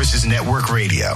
Voices Network Radio.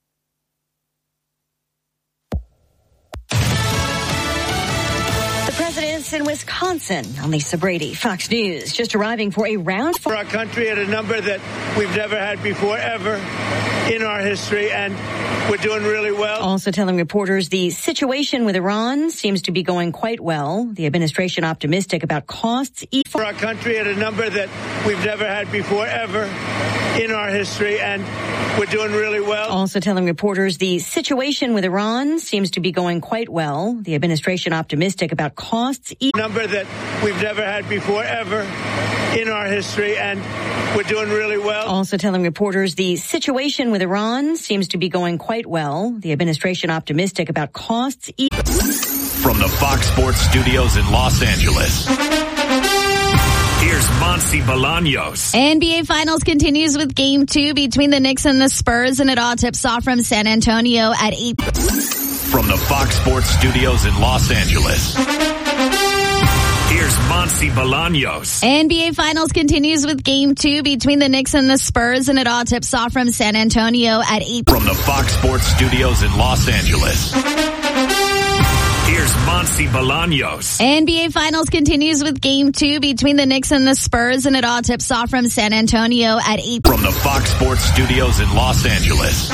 The president's in Wisconsin. I'm Lisa Brady, Fox News, just arriving for a round for our country at a number that we've never had before, ever in our history, and we're doing really well. Also telling reporters the situation with Iran seems to be going quite well. The administration optimistic about costs for our country at a number that we've never had before, ever in our history, and we're doing really well. Also telling reporters the situation with Iran seems to be going quite well. The administration optimistic about costs number that we've never had before, ever in our history, and we're doing really well. Also telling reporters the situation with Iran seems to be going quite well. The administration optimistic about costs from the Fox Sports Studios in Los Angeles. Here's Monsi Bolaños. NBA Finals continues with Game 2 between the Knicks and the Spurs, and it all tips off from San Antonio at 8. From the Fox Sports Studios in Los Angeles. Here's Monsi Bolaños. NBA Finals continues with Game 2 between the Knicks and the Spurs, and it all tips off from San Antonio at 8. From the Fox Sports Studios in Los Angeles. Here's Monsi Bolaños. NBA Finals continues with Game 2 between the Knicks and the Spurs, and it all tips off from San Antonio at 8. From the Fox Sports Studios in Los Angeles.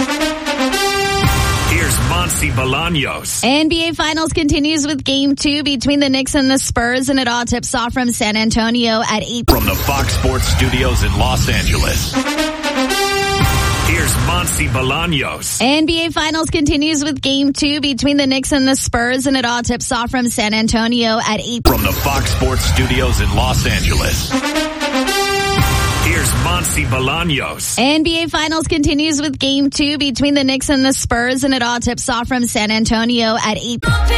Here's Monsi Bolaños. NBA Finals continues with Game 2 between the Knicks and the Spurs, and it all tips off from San Antonio at 8. From the Fox Sports Studios in Los Angeles. Here's Monsi Bolaños. NBA Finals continues with Game 2 between the Knicks and the Spurs, and it all tips off from San Antonio at 8. From the Fox Sports Studios in Los Angeles. Here's Monsi Bolaños. NBA Finals continues with Game 2 between the Knicks and the Spurs, and it all tips off from San Antonio at 8.